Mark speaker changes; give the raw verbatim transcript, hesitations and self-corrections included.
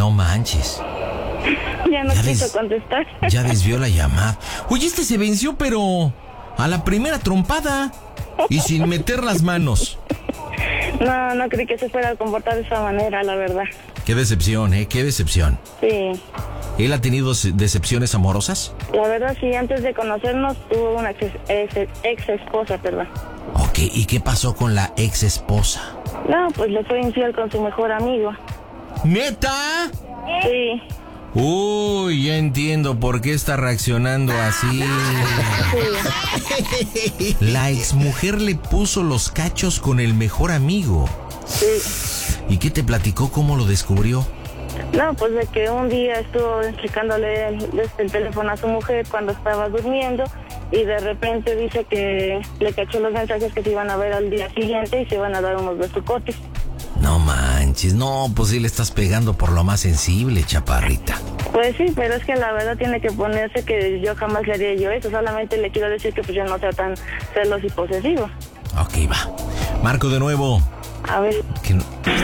Speaker 1: No manches.
Speaker 2: Ya no
Speaker 1: Ya
Speaker 2: quiso
Speaker 1: des-
Speaker 2: contestar.
Speaker 1: Ya desvió la llamada. Oye, este se venció, pero a la primera trompada y sin meter las manos.
Speaker 2: No, no creí que se fuera a comportar de esa manera, la verdad.
Speaker 1: Qué decepción, ¿eh? Qué decepción.
Speaker 2: Sí.
Speaker 1: ¿Él ha tenido se- decepciones amorosas?
Speaker 2: La verdad, sí, antes de conocernos tuvo una ex, ex, ex esposa, perdón.
Speaker 1: Ok, ¿y qué pasó con la ex esposa?
Speaker 2: No, pues le fue infiel con su mejor amigo.
Speaker 1: ¿Neta?
Speaker 2: Sí.
Speaker 1: Uy, ya entiendo por qué está reaccionando así.
Speaker 2: Sí.
Speaker 1: La exmujer le puso los cachos con el mejor amigo.
Speaker 2: Sí.
Speaker 1: ¿Y qué te platicó? ¿Cómo lo descubrió?
Speaker 2: No, pues de que un día estuvo checándole el, desde el teléfono a su mujer cuando estaba durmiendo y de repente dice que le cachó los mensajes que se iban a ver al día siguiente y se iban a dar unos besucotes.
Speaker 1: No manches, no, pues sí le estás pegando por lo más sensible, chaparrita.
Speaker 2: Pues sí, pero es que la verdad tiene que ponerse que yo jamás le haría yo eso, solamente le quiero decir que pues yo no sea tan celoso y posesivo.
Speaker 1: Ok, va. Marco de nuevo.
Speaker 2: A ver,
Speaker 1: Que no,